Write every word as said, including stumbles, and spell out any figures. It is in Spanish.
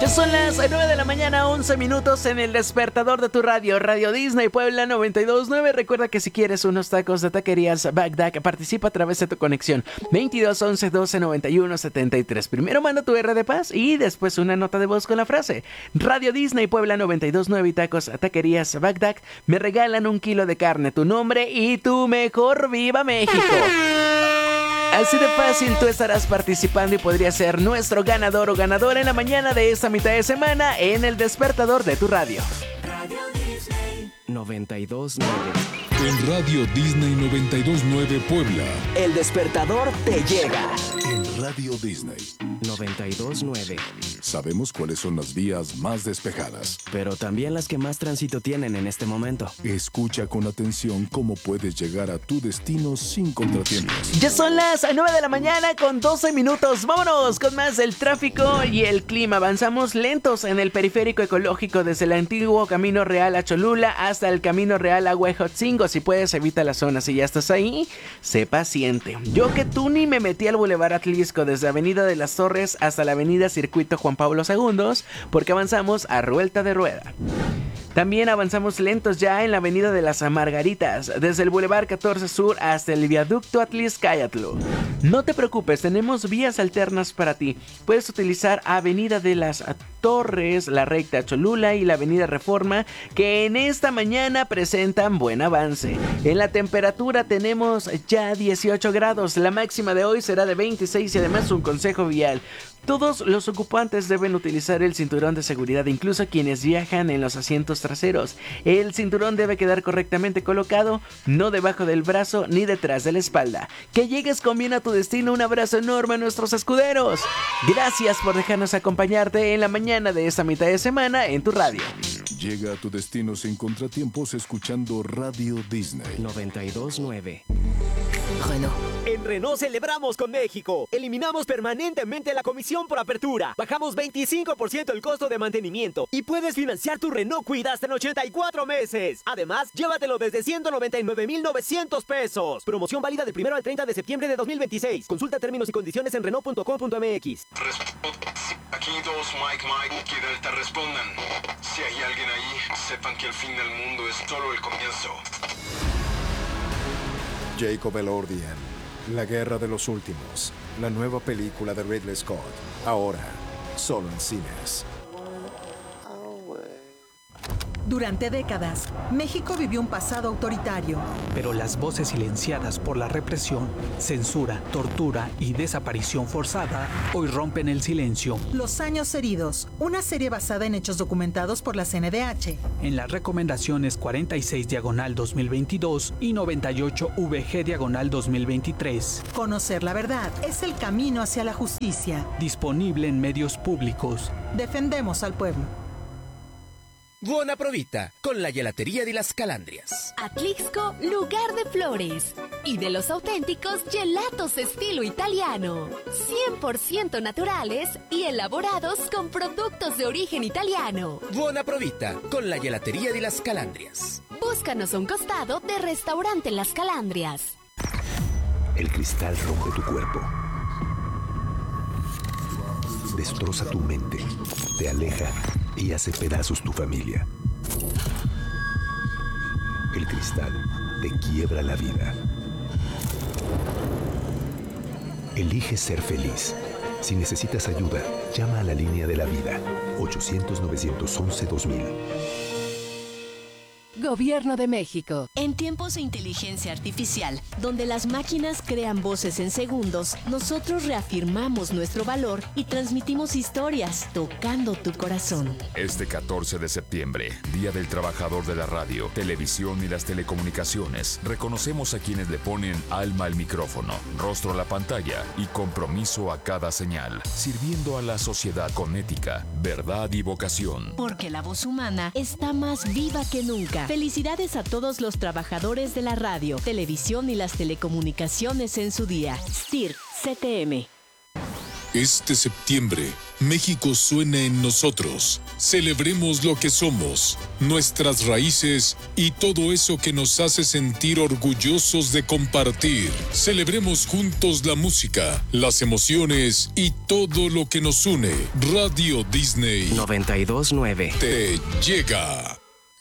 Ya son las nueve de la mañana, once minutos en el despertador de tu radio, Radio Disney Puebla noventa y dos punto nueve. Recuerda que si quieres unos tacos de taquerías Bagdad, participa a través de tu conexión veintidós once doce noventa y uno setenta y tres. Primero manda tu R de paz y después una nota de voz con la frase Radio Disney Puebla noventa y dos punto nueve y tacos a taquerías Bagdad me regalan un kilo de carne, tu nombre y tu mejor ¡Viva México! Así de fácil, tú estarás participando y podrías ser nuestro ganador o ganadora en la mañana de esta mitad de semana en el despertador de tu radio. Radio Disney noventa y dos punto nueve. En Radio Disney noventa y dos punto nueve Puebla. El despertador te llega. En Radio Disney noventa y dos punto nueve. Sabemos cuáles son las vías más despejadas, pero también las que más tránsito tienen en este momento. Escucha con atención cómo puedes llegar a tu destino sin contratiempos. Ya son las nueve de la mañana con doce minutos. Vámonos con más del tráfico y el clima. Avanzamos lentos en el periférico ecológico desde el antiguo Camino Real a Cholula hasta el Camino Real a Huejotzingo. Si puedes, evita la zona. Si ya estás ahí, sé paciente. Yo que tú ni me metí al Boulevard Atlisco desde Avenida de las Torres hasta la Avenida Circuito Juan Pablo segundo, porque avanzamos a vuelta de rueda. También avanzamos lentos ya en la Avenida de las Margaritas, desde el Boulevard catorce Sur hasta el Viaducto Atliscayatl. No te preocupes, tenemos vías alternas para ti. Puedes utilizar Avenida de las Torres, la recta Cholula y la Avenida Reforma, que en esta mañana presentan buen avance. En la temperatura tenemos ya dieciocho grados, la máxima de hoy será de veintiséis y además un consejo vial. Todos los ocupantes deben utilizar el cinturón de seguridad, incluso quienes viajan en los asientos traseros. El cinturón debe quedar correctamente colocado, no debajo del brazo ni detrás de la espalda. Que llegues con bien a tu destino. Un abrazo enorme a nuestros escuderos. Gracias por dejarnos acompañarte en la mañana de esta mitad de semana en tu radio. Llega a tu destino sin contratiempos escuchando Radio Disney noventa y dos punto nueve. Renault. En Renault celebramos con México. Eliminamos permanentemente la comisión por apertura. Bajamos veinticinco por ciento el costo de mantenimiento. Y puedes financiar tu Renault Kwid hasta en ochenta y cuatro meses. Además, llévatelo desde ciento noventa y nueve mil novecientos pesos. Promoción válida del primero al treinta de septiembre de dos mil veintiséis. Consulta términos y condiciones en Renault punto com punto m x. Aquí dos Mike Mike que Delta respondan. Si hay alguien ahí, sepan que el fin del mundo es solo el comienzo. Jacob Elordian, La Guerra de los Últimos, la nueva película de Ridley Scott, ahora solo en cines. Durante décadas, México vivió un pasado autoritario. Pero las voces silenciadas por la represión, censura, tortura y desaparición forzada hoy rompen el silencio. Los años heridos, una serie basada en hechos documentados por la C N D H. En las recomendaciones cuarenta y seis diagonal dos mil veintidós y noventa y ocho V G diagonal dos mil veintitrés. Conocer la verdad es el camino hacia la justicia. Disponible en medios públicos. Defendemos al pueblo. Buona provita, con la gelatería de las Calandrias. Atlixco, lugar de flores. Y de los auténticos gelatos estilo italiano. cien por ciento naturales y elaborados con productos de origen italiano. Buona provita, con la gelatería de las Calandrias. Búscanos a un costado de Restaurante Las Calandrias. El cristal rompe tu cuerpo. Destroza tu mente, te aleja y hace pedazos tu familia. El cristal te quiebra la vida. Elige ser feliz. Si necesitas ayuda, llama a la línea de la vida. ochocientos nueve once dos mil. Gobierno de México. En tiempos de inteligencia artificial, donde las máquinas crean voces en segundos, nosotros reafirmamos nuestro valor y transmitimos historias tocando tu corazón. Este catorce de septiembre, Día del Trabajador de la Radio, Televisión y las Telecomunicaciones, reconocemos a quienes le ponen alma al micrófono, rostro a la pantalla y compromiso a cada señal, sirviendo a la sociedad con ética, verdad y vocación. Porque la voz humana está más viva que nunca. Felicidades a todos los trabajadores de la radio, televisión y las telecomunicaciones en su día. S T I R C T M. Este septiembre, México suena en nosotros. Celebremos lo que somos, nuestras raíces y todo eso que nos hace sentir orgullosos de compartir. Celebremos juntos la música, las emociones y todo lo que nos une. Radio Disney noventa y dos nueve te llega.